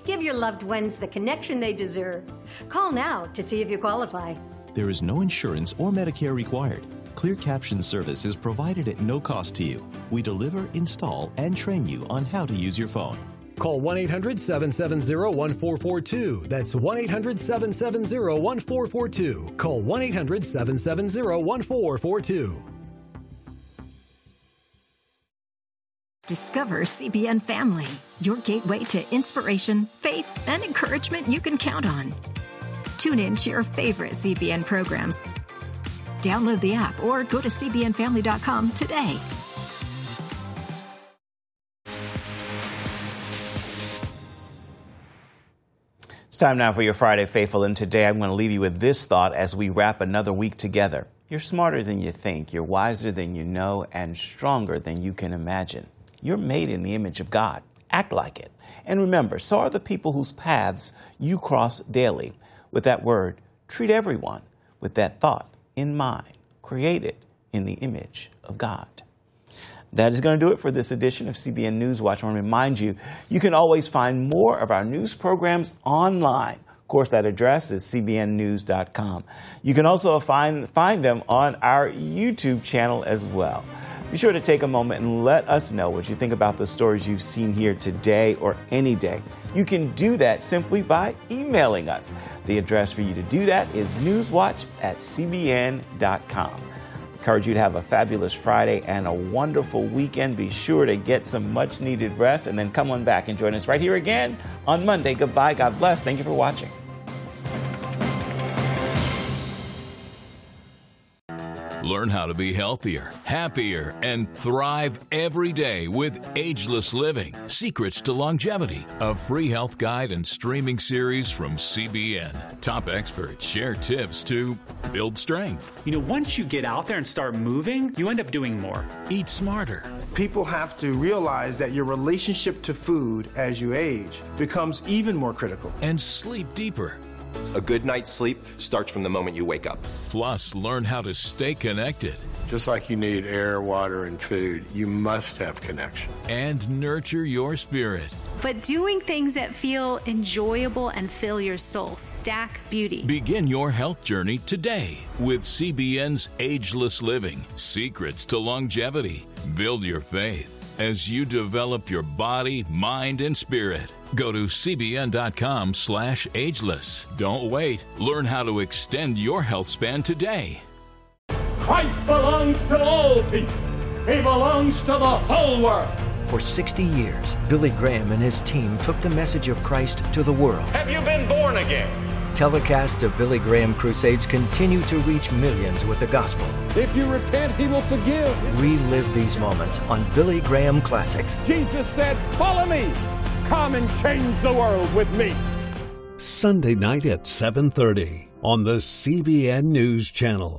Give your loved ones the connection they deserve. Call now to see if you qualify. There is no insurance or Medicare required. Clear Caption service is provided at no cost to you. We deliver, install, and train you on how to use your phone. Call 1-800-770-1442. That's 1-800-770-1442. Call 1-800-770-1442. Discover CBN Family, your gateway to inspiration, faith, and encouragement you can count on. Tune in to your favorite CBN programs. Download the app or go to cbnfamily.com today. It's time now for your Friday Faithful, and today I'm going to leave you with this thought as we wrap another week together. You're smarter than you think, you're wiser than you know, and stronger than you can imagine. You're made in the image of God. Act like it. And remember, so are the people whose paths you cross daily. With that word, treat everyone with that thought in mind, created in the image of God. That is going to do it for this edition of CBN News Watch. I want to remind you, you can always find more of our news programs online. Of course, that address is cbnnews.com. You can also find them on our YouTube channel as well. Be sure to take a moment and let us know what you think about the stories you've seen here today or any day. You can do that simply by emailing us. The address for you to do that is newswatch@cbn.com. Encourage you to have a fabulous Friday and a wonderful weekend. Be sure to get some much needed rest and then come on back and join us right here again on Monday. Goodbye. God bless. Thank you for watching. Learn how to be healthier, happier, and thrive every day with Ageless Living, Secrets to Longevity, a free health guide and streaming series from CBN. Top experts share tips to build strength. You know, once you get out there and start moving, you end up doing more. Eat smarter. People have to realize that your relationship to food as you age becomes even more critical. And sleep deeper. A good night's sleep starts from the moment you wake up. Plus, learn how to stay connected. Just like you need air, water, and food, you must have connection. And nurture your spirit. But doing things that feel enjoyable and fill your soul. Stack Beauty. Begin your health journey today with CBN's Ageless Living, Secrets to Longevity. Build your faith as you develop your body, mind, and spirit. Go to cbn.com/ageless. Don't wait. Learn how to extend your health span today. Christ belongs to all people. He belongs to the whole world. For 60 years, Billy Graham and his team took the message of Christ to the world. Have you been born again? Telecasts of Billy Graham crusades continue to reach millions with the gospel. If you repent, he will forgive. Relive these moments on Billy Graham Classics. Jesus said, "Follow me. Come and change the world with me." Sunday night at 7:30 on the CBN News Channel.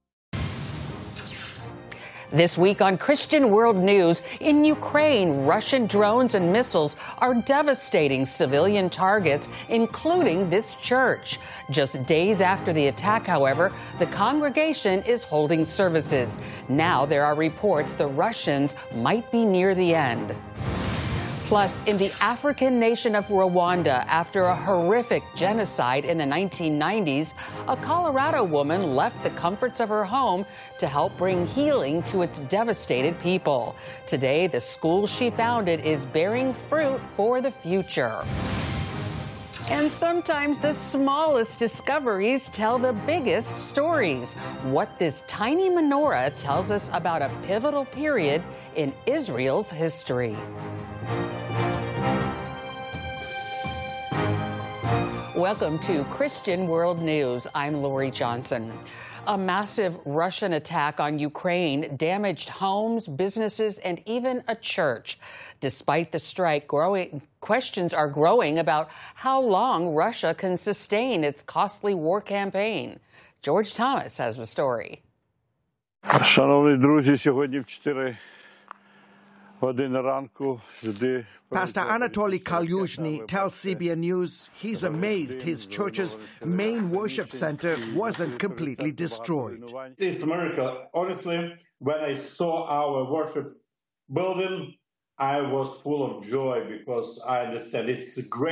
This week on Christian World News, in Ukraine, Russian drones and missiles are devastating civilian targets, including this church. Just days after the attack, however, the congregation is holding services. Now there are reports the Russians might be near the end. Plus, in the African nation of Rwanda, after a horrific genocide in the 1990s, a Colorado woman left the comforts of her home to help bring healing to its devastated people. Today, the school she founded is bearing fruit for the future. And sometimes the smallest discoveries tell the biggest stories. What this tiny menorah tells us about a pivotal period in Israel's history. Welcome to Christian World News. I'm Lori Johnson. A massive Russian attack on Ukraine damaged homes, businesses, and even a church. Despite the strike, questions are growing about how long Russia can sustain its costly war campaign. George Thomas has the story. Шановні друзі, сьогодні в 4 Pastor Anatoly Kalyuzhny tells CBN News he's amazed his church's main worship center wasn't completely destroyed. It's a miracle. Honestly, when I saw our worship building, I was full of joy because I understand it's a great